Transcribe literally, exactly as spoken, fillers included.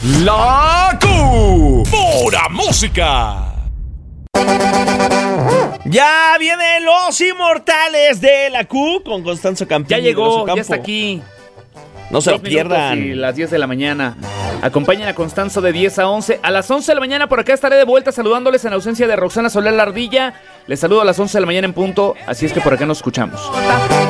La Q. Pura música. Ya vienen los inmortales de la Q con Constanzo Campillo. Ya llegó, ya está aquí. No se Dos lo pierdan. Y las diez de la mañana. Acompañen a Constanzo de diez a once. A las once de la mañana por acá estaré de vuelta saludándoles en ausencia de Roxana Soler La Ardilla. Les saludo a las once de la mañana en punto, así es que por acá nos escuchamos.